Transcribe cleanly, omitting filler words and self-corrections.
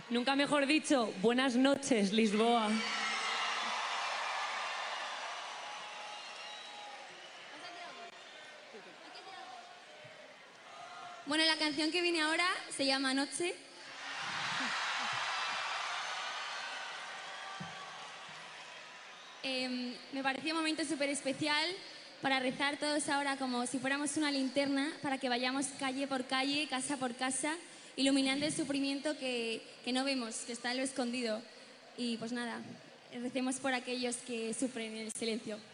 Nunca mejor dicho, buenas noches, Lisboa. Bueno, la canción que viene ahora se llama Noche. Me pareció un momento súper especial para rezar todos ahora como si fuéramos una linterna para que vayamos calle por calle, casa por casa, iluminando el sufrimiento que no vemos, que está en lo escondido. Y pues nada, recemos por aquellos que sufren en el silencio.